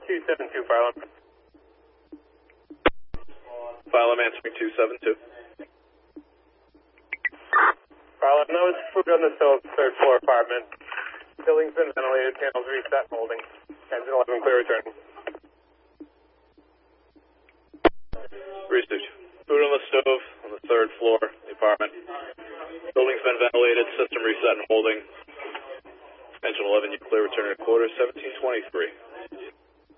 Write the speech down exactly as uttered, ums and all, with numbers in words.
two seven two, file alarm. File alarm answering two seven two. File alarm, no, it's food on the stove, third floor apartment. Building's been ventilated, panels reset, holding. Engine eleven, clear return. Research. Food on the stove on the third floor of the apartment. Building's been ventilated, system reset and holding. Engine eleven, you clear return at quarter, seventeen twenty-three.